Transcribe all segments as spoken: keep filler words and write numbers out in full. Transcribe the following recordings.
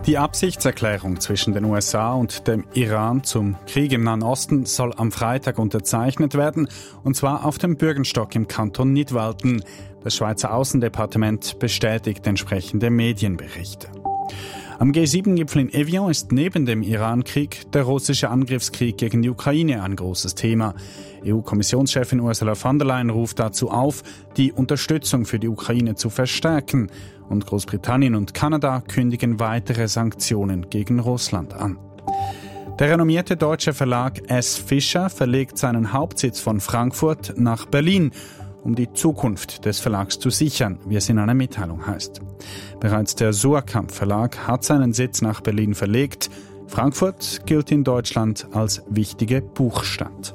Die Absichtserklärung zwischen den U S A und dem Iran zum Krieg im Nahen Osten soll am Freitag unterzeichnet werden, und zwar auf dem Bürgenstock im Kanton Nidwalden. Das Schweizer Außendepartement bestätigt entsprechende Medienberichte. Am G sieben Gipfel in Evian ist neben dem Iran-Krieg der russische Angriffskrieg gegen die Ukraine ein großes Thema. E U-Kommissionschefin Ursula von der Leyen ruft dazu auf, die Unterstützung für die Ukraine zu verstärken. Und Großbritannien und Kanada kündigen weitere Sanktionen gegen Russland an. Der renommierte deutsche Verlag S. Fischer verlegt seinen Hauptsitz von Frankfurt nach Berlin, um die Zukunft des Verlags zu sichern, wie es in einer Mitteilung heißt. Bereits der Suhrkamp Verlag hat seinen Sitz nach Berlin verlegt. Frankfurt gilt in Deutschland als wichtige Buchstadt.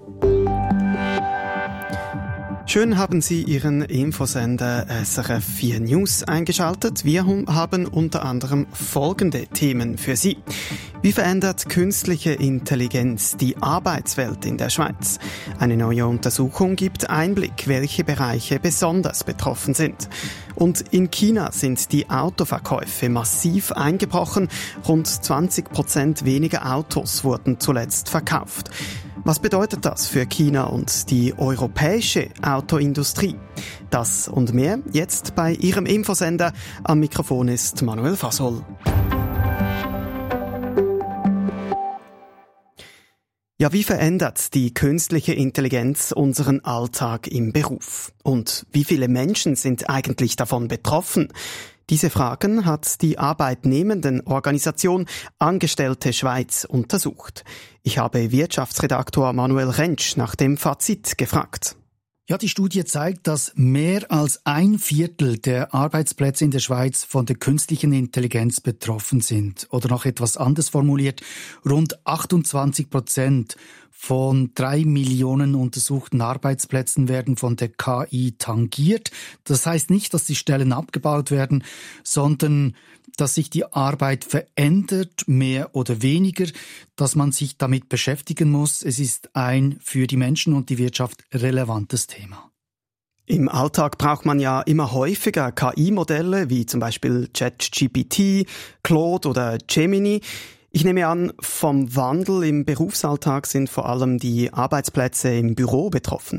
Schön haben Sie Ihren Infosender S R F vier News eingeschaltet. Wir haben unter anderem folgende Themen für Sie. Wie verändert künstliche Intelligenz die Arbeitswelt in der Schweiz? Eine neue Untersuchung gibt Einblick, welche Bereiche besonders betroffen sind. Und in China sind die Autoverkäufe massiv eingebrochen. Rund zwanzig Prozent weniger Autos wurden zuletzt verkauft. Was bedeutet das für China und die europäische Autoindustrie? Das und mehr jetzt bei Ihrem Infosender. Am Mikrofon ist Manuel Fasol. Ja, wie verändert die künstliche Intelligenz unseren Alltag im Beruf? Und wie viele Menschen sind eigentlich davon betroffen? Diese Fragen hat die Arbeitnehmendenorganisation Angestellte Schweiz untersucht. Ich habe Wirtschaftsredaktor Manuel Rentsch nach dem Fazit gefragt. Ja, die Studie zeigt, dass mehr als ein Viertel der Arbeitsplätze in der Schweiz von der künstlichen Intelligenz betroffen sind. Oder noch etwas anders formuliert, rund achtundzwanzig Prozent von drei Millionen untersuchten Arbeitsplätzen werden von der K I tangiert. Das heißt nicht, dass die Stellen abgebaut werden, sondern dass sich die Arbeit verändert, mehr oder weniger, dass man sich damit beschäftigen muss. Es ist ein für die Menschen und die Wirtschaft relevantes Thema. Im Alltag braucht man ja immer häufiger K I-Modelle, wie zum Beispiel ChatGPT, Claude oder Gemini. Ich nehme an, vom Wandel im Berufsalltag sind vor allem die Arbeitsplätze im Büro betroffen.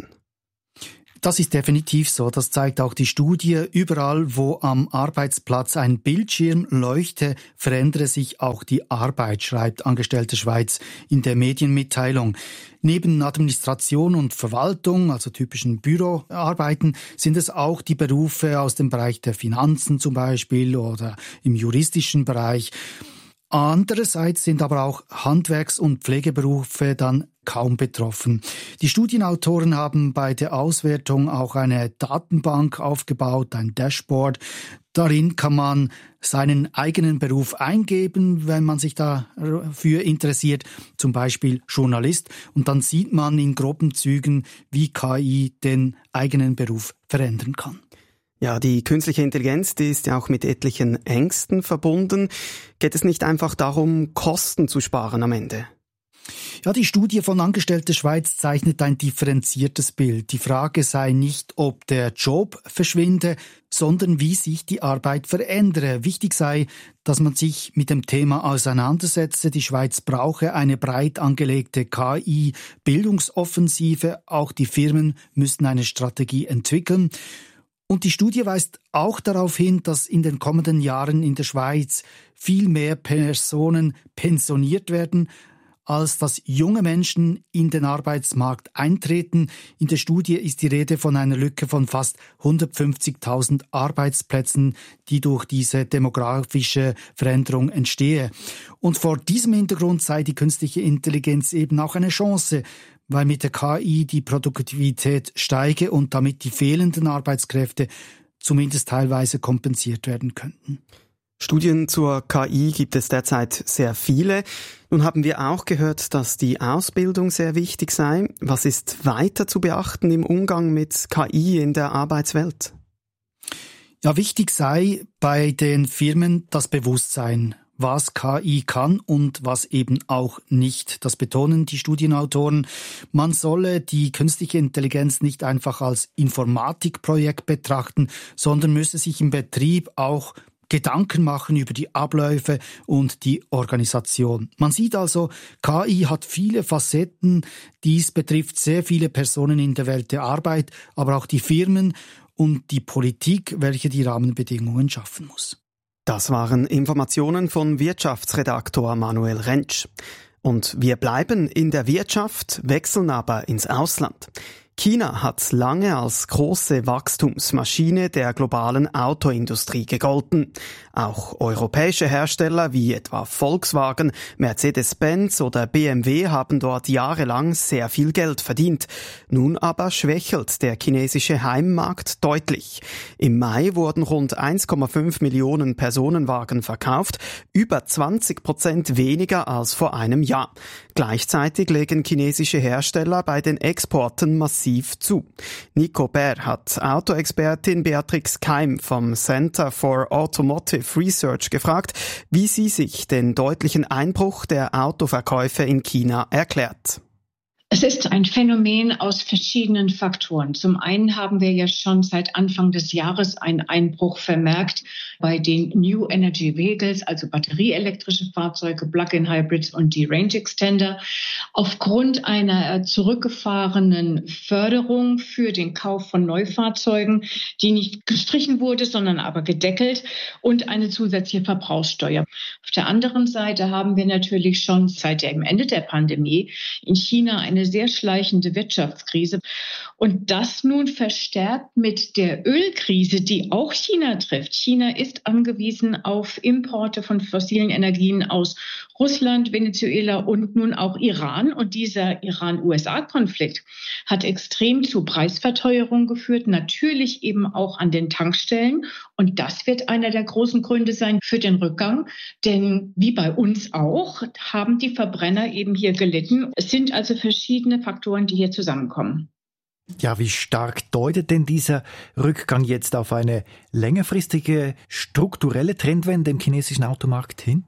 Das ist definitiv so. Das zeigt auch die Studie. Überall, wo am Arbeitsplatz ein Bildschirm leuchte, verändere sich auch die Arbeit, schreibt Angestellte Schweiz in der Medienmitteilung. Neben Administration und Verwaltung, also typischen Büroarbeiten, sind es auch die Berufe aus dem Bereich der Finanzen zum Beispiel oder im juristischen Bereich. Andererseits sind aber auch Handwerks- und Pflegeberufe dann kaum betroffen. Die Studienautoren haben bei der Auswertung auch eine Datenbank aufgebaut, ein Dashboard. Darin kann man seinen eigenen Beruf eingeben, wenn man sich dafür interessiert, zum Beispiel Journalist. Und dann sieht man in groben Zügen, wie K I den eigenen Beruf verändern kann. Ja, die künstliche Intelligenz, die ist ja auch mit etlichen Ängsten verbunden. Geht es nicht einfach darum, Kosten zu sparen am Ende? Ja, die Studie von Angestellte Schweiz zeichnet ein differenziertes Bild. Die Frage sei nicht, ob der Job verschwinde, sondern wie sich die Arbeit verändere. Wichtig sei, dass man sich mit dem Thema auseinandersetze. Die Schweiz brauche eine breit angelegte K I-Bildungsoffensive. Auch die Firmen müssten eine Strategie entwickeln. Und die Studie weist auch darauf hin, dass in den kommenden Jahren in der Schweiz viel mehr Personen pensioniert werden, als dass junge Menschen in den Arbeitsmarkt eintreten. In der Studie ist die Rede von einer Lücke von fast hundertfünfzigtausend Arbeitsplätzen, die durch diese demografische Veränderung entstehe. Und vor diesem Hintergrund sei die künstliche Intelligenz eben auch eine Chance, weil mit der K I die Produktivität steige und damit die fehlenden Arbeitskräfte zumindest teilweise kompensiert werden könnten. Studien zur K I gibt es derzeit sehr viele. Nun haben wir auch gehört, dass die Ausbildung sehr wichtig sei. Was ist weiter zu beachten im Umgang mit K I in der Arbeitswelt? Ja, wichtig sei bei den Firmen das Bewusstsein, was K I kann und was eben auch nicht. Das betonen die Studienautoren. Man solle die künstliche Intelligenz nicht einfach als Informatikprojekt betrachten, sondern müsse sich im Betrieb auch Gedanken machen über die Abläufe und die Organisation. Man sieht also, K I hat viele Facetten. Dies betrifft sehr viele Personen in der Welt der Arbeit, aber auch die Firmen und die Politik, welche die Rahmenbedingungen schaffen muss. Das waren Informationen von Wirtschaftsredaktor Manuel Rentsch. Und wir bleiben in der Wirtschaft, wechseln aber ins Ausland. China hat lange als große Wachstumsmaschine der globalen Autoindustrie gegolten. Auch europäische Hersteller wie etwa Volkswagen, Mercedes-Benz oder B M W haben dort jahrelang sehr viel Geld verdient. Nun aber schwächelt der chinesische Heimmarkt deutlich. Im Mai wurden rund eins Komma fünf Millionen Personenwagen verkauft, über zwanzig Prozent weniger als vor einem Jahr. Gleichzeitig legen chinesische Hersteller bei den Exporten massiv zu. Nico Bär hat Autoexpertin Beatrix Keim vom Center for Automotive Research gefragt, wie sie sich den deutlichen Einbruch der Autoverkäufe in China erklärt. Es ist ein Phänomen aus verschiedenen Faktoren. Zum einen haben wir ja schon seit Anfang des Jahres einen Einbruch vermerkt bei den New Energy Vehicles, also batterieelektrische Fahrzeuge, Plug-in-Hybrids und die Range Extender. Aufgrund einer zurückgefahrenen Förderung für den Kauf von Neufahrzeugen, die nicht gestrichen wurde, sondern aber gedeckelt, und eine zusätzliche Verbrauchssteuer. Auf der anderen Seite haben wir natürlich schon seit dem Ende der Pandemie in China eine eine sehr schleichende Wirtschaftskrise. Und das nun verstärkt mit der Ölkrise, die auch China trifft. China ist angewiesen auf Importe von fossilen Energien aus Russland, Venezuela und nun auch Iran. Und dieser Iran-U S A-Konflikt hat extrem zu Preisverteuerung geführt, natürlich eben auch an den Tankstellen. Und das wird einer der großen Gründe sein für den Rückgang. Denn wie bei uns auch, haben die Verbrenner eben hier gelitten. Es sind also verschiedene Faktoren, die hier zusammenkommen. Ja, wie stark deutet denn dieser Rückgang jetzt auf eine längerfristige strukturelle Trendwende im chinesischen Automarkt hin?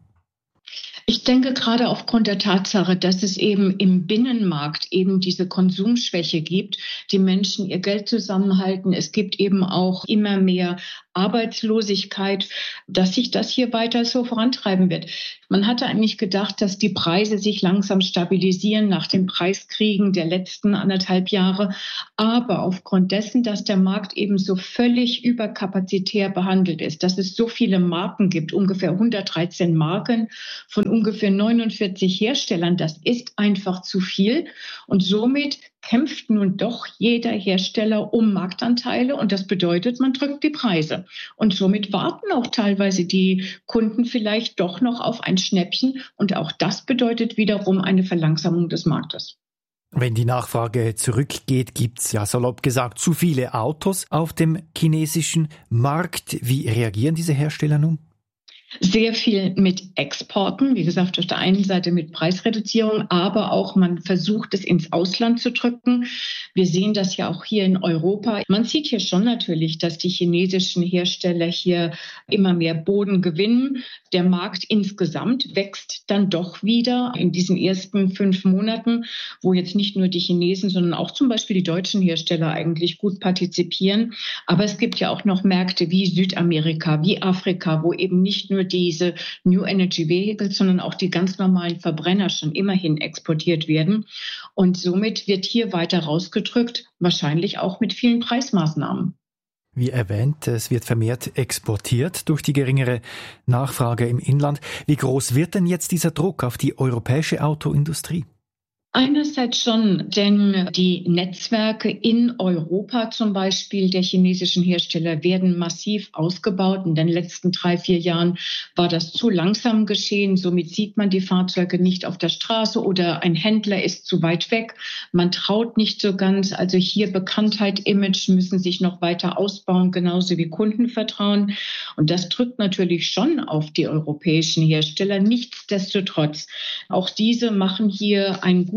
Ich denke gerade aufgrund der Tatsache, dass es eben im Binnenmarkt eben diese Konsumschwäche gibt, die Menschen ihr Geld zusammenhalten. Es gibt eben auch immer mehr Arbeitslosigkeit, dass sich das hier weiter so vorantreiben wird. Man hatte eigentlich gedacht, dass die Preise sich langsam stabilisieren nach den Preiskriegen der letzten anderthalb Jahre. Aber aufgrund dessen, dass der Markt eben so völlig überkapazitär behandelt ist, dass es so viele Marken gibt, ungefähr hundertdreizehn Marken von ungefähr neunundvierzig Herstellern, das ist einfach zu viel. Und somit kämpft nun doch jeder Hersteller um Marktanteile und das bedeutet, man drückt die Preise. Und somit warten auch teilweise die Kunden vielleicht doch noch auf ein Schnäppchen und auch das bedeutet wiederum eine Verlangsamung des Marktes. Wenn die Nachfrage zurückgeht, gibt's ja salopp gesagt zu viele Autos auf dem chinesischen Markt. Wie reagieren diese Hersteller nun? Sehr viel mit Exporten, wie gesagt, auf der einen Seite mit Preisreduzierung, aber auch man versucht es ins Ausland zu drücken. Wir sehen das ja auch hier in Europa. Man sieht hier schon natürlich, dass die chinesischen Hersteller hier immer mehr Boden gewinnen. Der Markt insgesamt wächst dann doch wieder in diesen ersten fünf Monaten, wo jetzt nicht nur die Chinesen, sondern auch zum Beispiel die deutschen Hersteller eigentlich gut partizipieren. Aber es gibt ja auch noch Märkte wie Südamerika, wie Afrika, wo eben nicht nur diese New Energy Vehicles, sondern auch die ganz normalen Verbrenner schon immerhin exportiert werden. Und somit wird hier weiter rausgedrückt, wahrscheinlich auch mit vielen Preismaßnahmen. Wie erwähnt, es wird vermehrt exportiert durch die geringere Nachfrage im Inland. Wie groß wird denn jetzt dieser Druck auf die europäische Autoindustrie? Einerseits schon, denn die Netzwerke in Europa zum Beispiel der chinesischen Hersteller werden massiv ausgebaut. In den letzten drei, vier Jahren war das zu langsam geschehen. Somit sieht man die Fahrzeuge nicht auf der Straße oder ein Händler ist zu weit weg. Man traut nicht so ganz. Also hier Bekanntheit, Image müssen sich noch weiter ausbauen, genauso wie Kundenvertrauen. Und das drückt natürlich schon auf die europäischen Hersteller. Nichtsdestotrotz, auch diese machen hier einen guten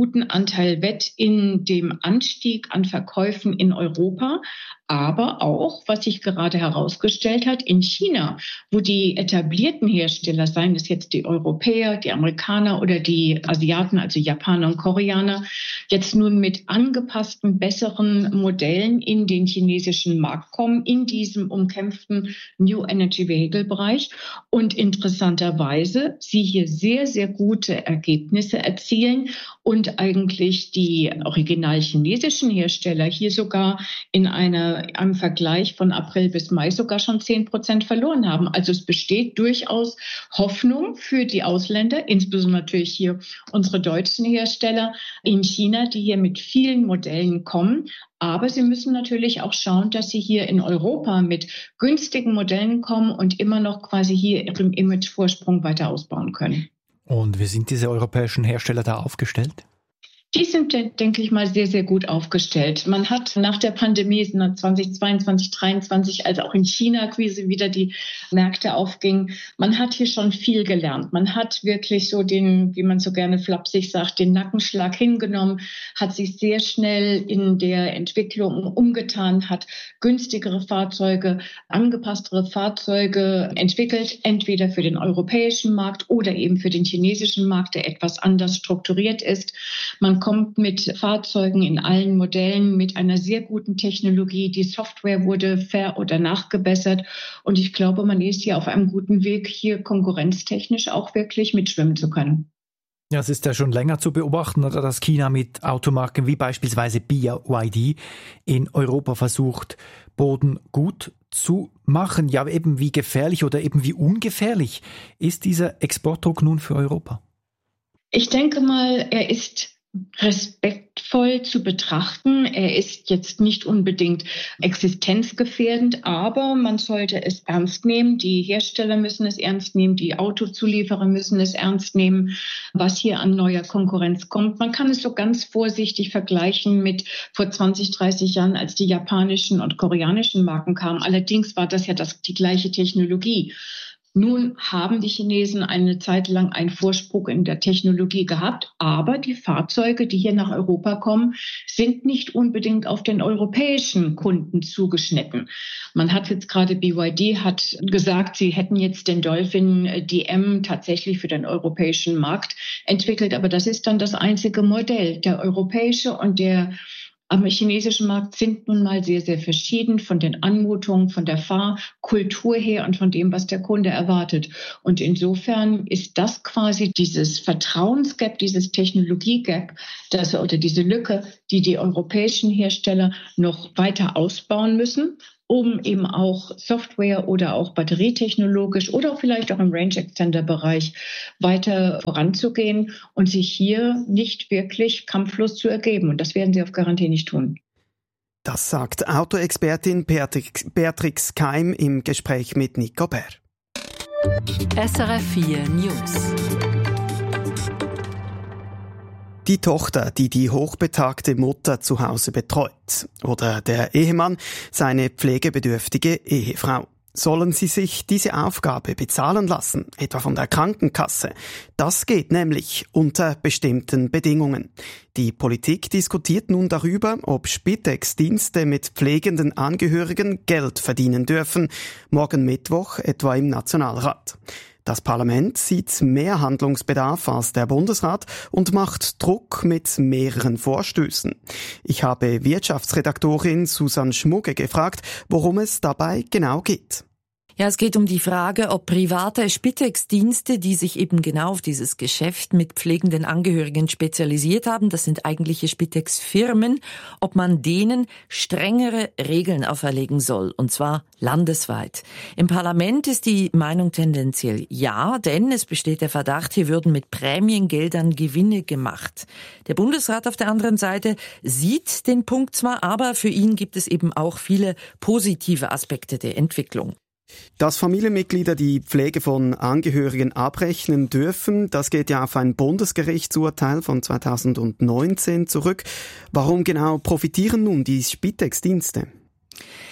guten Anteil wett in dem Anstieg an Verkäufen in Europa, aber auch, was sich gerade herausgestellt hat, in China, wo die etablierten Hersteller, seien es jetzt die Europäer, die Amerikaner oder die Asiaten, also Japaner und Koreaner, jetzt nun mit angepassten, besseren Modellen in den chinesischen Markt kommen, in diesem umkämpften New Energy Vehicle Bereich und interessanterweise sie hier sehr, sehr gute Ergebnisse erzielen und eigentlich die original chinesischen Hersteller hier sogar in einer am Vergleich von April bis Mai sogar schon zehn Prozent verloren haben. Also es besteht durchaus Hoffnung für die Ausländer, insbesondere natürlich hier unsere deutschen Hersteller in China, die hier mit vielen Modellen kommen. Aber sie müssen natürlich auch schauen, dass sie hier in Europa mit günstigen Modellen kommen und immer noch quasi hier ihren Imagevorsprung weiter ausbauen können. Und wie sind diese europäischen Hersteller da aufgestellt? Die sind, denke ich mal, sehr, sehr gut aufgestellt. Man hat nach der Pandemie zwanzig zweiundzwanzig, dreiundzwanzig, als auch in China quasi wieder die Märkte aufgingen, man hat hier schon viel gelernt. Man hat wirklich so den, wie man so gerne flapsig sagt, den Nackenschlag hingenommen, hat sich sehr schnell in der Entwicklung umgetan, hat günstigere Fahrzeuge, angepasstere Fahrzeuge entwickelt, entweder für den europäischen Markt oder eben für den chinesischen Markt, der etwas anders strukturiert ist. Man kommt mit Fahrzeugen in allen Modellen mit einer sehr guten Technologie. Die Software wurde ver- oder nachgebessert. Und ich glaube, man ist hier auf einem guten Weg, hier konkurrenztechnisch auch wirklich mitschwimmen zu können. Ja, es ist ja schon länger zu beobachten, dass China mit Automarken wie beispielsweise B Y D in Europa versucht, Boden gut zu machen. Ja, eben wie gefährlich oder eben wie ungefährlich ist dieser Exportdruck nun für Europa? Ich denke mal, er ist respektvoll zu betrachten. Er ist jetzt nicht unbedingt existenzgefährdend, aber man sollte es ernst nehmen. Die Hersteller müssen es ernst nehmen, die Autozulieferer müssen es ernst nehmen, was hier an neuer Konkurrenz kommt. Man kann es so ganz vorsichtig vergleichen mit vor zwanzig, dreißig Jahren, als die japanischen und koreanischen Marken kamen. Allerdings war das ja das, die gleiche Technologie. Nun haben die Chinesen eine Zeit lang einen Vorsprung in der Technologie gehabt, aber die Fahrzeuge, die hier nach Europa kommen, sind nicht unbedingt auf den europäischen Kunden zugeschnitten. Man hat jetzt gerade, B Y D hat gesagt, sie hätten jetzt den Dolphin D M tatsächlich für den europäischen Markt entwickelt, aber das ist dann das einzige Modell. Der europäische und der am chinesischen Markt sind nun mal sehr, sehr verschieden von den Anmutungen, von der Fahrkultur her und von dem, was der Kunde erwartet. Und insofern ist das quasi dieses Vertrauensgap, dieses Technologiegap, das, oder diese Lücke, die die europäischen Hersteller noch weiter ausbauen müssen, um eben auch Software oder auch batterietechnologisch oder auch vielleicht auch im Range-Extender-Bereich weiter voranzugehen und sich hier nicht wirklich kampflos zu ergeben. Und das werden sie auf Garantie nicht tun. Das sagt Autoexpertin Beatrix, Beatrix Keim im Gespräch mit Nico Bär. S R F vier News. Die Tochter, die die hochbetagte Mutter zu Hause betreut. Oder der Ehemann, seine pflegebedürftige Ehefrau. Sollen sie sich diese Aufgabe bezahlen lassen, etwa von der Krankenkasse? Das geht nämlich unter bestimmten Bedingungen. Die Politik diskutiert nun darüber, ob Spitex-Dienste mit pflegenden Angehörigen Geld verdienen dürfen. Morgen Mittwoch etwa im Nationalrat. Das Parlament sieht mehr Handlungsbedarf als der Bundesrat und macht Druck mit mehreren Vorstößen. Ich habe Wirtschaftsredaktorin Susanne Schmugge gefragt, worum es dabei genau geht. Ja, es geht um die Frage, ob private Spitex-Dienste, die sich eben genau auf dieses Geschäft mit pflegenden Angehörigen spezialisiert haben, das sind eigentliche Spitex-Firmen, ob man denen strengere Regeln auferlegen soll, und zwar landesweit. Im Parlament ist die Meinung tendenziell ja, denn es besteht der Verdacht, hier würden mit Prämiengeldern Gewinne gemacht. Der Bundesrat auf der anderen Seite sieht den Punkt zwar, aber für ihn gibt es eben auch viele positive Aspekte der Entwicklung. Dass Familienmitglieder die Pflege von Angehörigen abrechnen dürfen, das geht ja auf ein Bundesgerichtsurteil von zweitausendneunzehn zurück. Warum genau profitieren nun die Spitex-Dienste?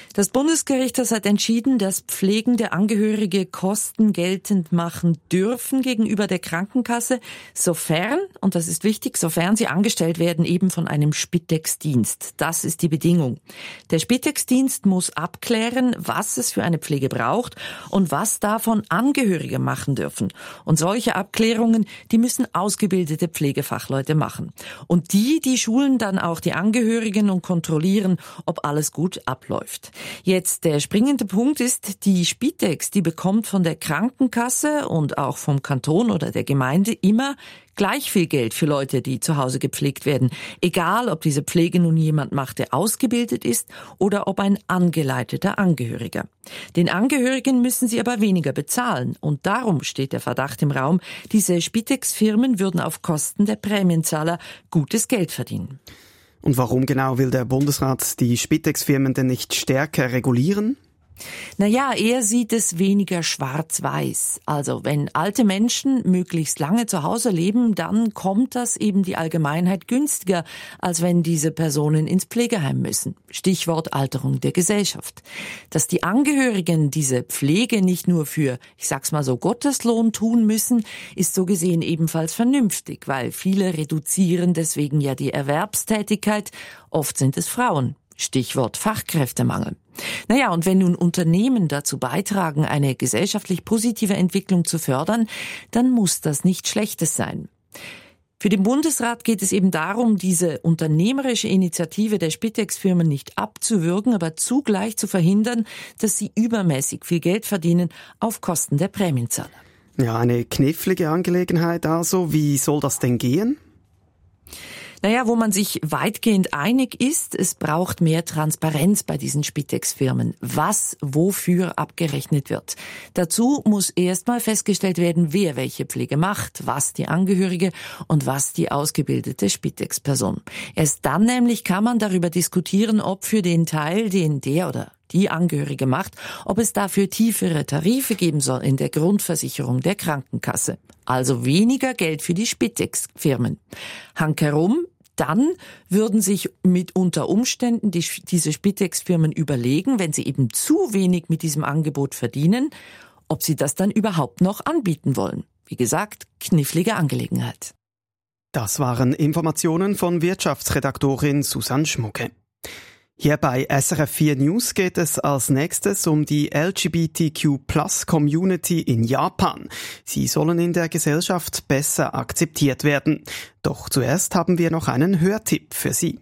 Das Bundesgericht hat entschieden, dass pflegende Angehörige Kosten geltend machen dürfen gegenüber der Krankenkasse, sofern, und das ist wichtig, sofern sie angestellt werden eben von einem Spitex-Dienst. Das ist die Bedingung. Der Spitex-Dienst muss abklären, was es für eine Pflege braucht und was davon Angehörige machen dürfen. Und solche Abklärungen, die müssen ausgebildete Pflegefachleute machen. Und die, die schulen dann auch die Angehörigen und kontrollieren, ob alles gut abläuft. Jetzt der springende Punkt ist, die Spitex, die bekommt von der Krankenkasse und auch vom Kanton oder der Gemeinde immer gleich viel Geld für Leute, die zu Hause gepflegt werden. Egal, ob diese Pflege nun jemand macht, der ausgebildet ist oder ob ein angeleiteter Angehöriger. Den Angehörigen müssen sie aber weniger bezahlen. Und darum steht der Verdacht im Raum, diese Spitex-Firmen würden auf Kosten der Prämienzahler gutes Geld verdienen. Und warum genau will der Bundesrat die Spitex-Firmen denn nicht stärker regulieren? Naja, er sieht es weniger schwarz-weiß. Also wenn alte Menschen möglichst lange zu Hause leben, dann kommt das eben die Allgemeinheit günstiger, als wenn diese Personen ins Pflegeheim müssen. Stichwort Alterung der Gesellschaft. Dass die Angehörigen diese Pflege nicht nur für, ich sag's mal so, Gotteslohn tun müssen, ist so gesehen ebenfalls vernünftig, weil viele reduzieren deswegen ja die Erwerbstätigkeit. Oft sind es Frauen. Stichwort Fachkräftemangel. Naja, und wenn nun Unternehmen dazu beitragen, eine gesellschaftlich positive Entwicklung zu fördern, dann muss das nichts Schlechtes sein. Für den Bundesrat geht es eben darum, diese unternehmerische Initiative der Spitex-Firmen nicht abzuwürgen, aber zugleich zu verhindern, dass sie übermäßig viel Geld verdienen auf Kosten der Prämienzahler. Ja, eine knifflige Angelegenheit also. Wie soll das denn gehen? Naja, wo man sich weitgehend einig ist, es braucht mehr Transparenz bei diesen Spitex-Firmen, was wofür abgerechnet wird. Dazu muss erstmal festgestellt werden, wer welche Pflege macht, was die Angehörige und was die ausgebildete Spitex-Person. Erst dann nämlich kann man darüber diskutieren, ob für den Teil, den der oder die Angehörige macht, ob es dafür tiefere Tarife geben soll in der Grundversicherung der Krankenkasse. Also weniger Geld für die Spitex-Firmen. Hankerum, dann würden sich mit unter Umständen die, diese Spitex-Firmen überlegen, wenn sie eben zu wenig mit diesem Angebot verdienen, ob sie das dann überhaupt noch anbieten wollen. Wie gesagt, knifflige Angelegenheit. Das waren Informationen von Wirtschaftsredaktorin Susanne Schmucke. Hier bei S R F vier News geht es als nächstes um die L G B T Q Plus Community in Japan. Sie sollen in der Gesellschaft besser akzeptiert werden. Doch zuerst haben wir noch einen Hörtipp für Sie.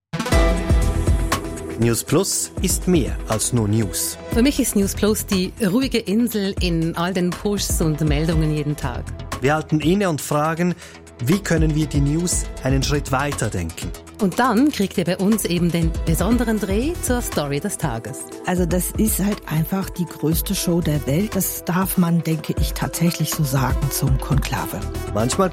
News Plus ist mehr als nur News. Für mich ist News Plus die ruhige Insel in all den Pushs und Meldungen jeden Tag. Wir halten inne und fragen, wie können wir die News einen Schritt weiter denken? Und dann kriegt ihr bei uns eben den besonderen Dreh zur Story des Tages. Also das ist halt einfach die größte Show der Welt. Das darf man, denke ich, tatsächlich so sagen zum Konklave. Manchmal